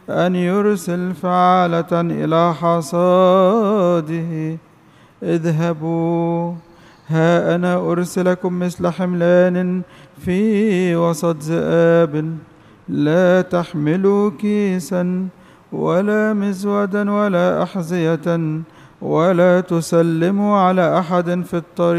أن يرسل فعالة إلى حصاده. اذهبوا، ها أنا أرسلكم مثل حملان في وسط ذئاب. لا تحملوا كيسا ولا مزودا ولا أحذية، ولا تسلموا على أحد في الطريق.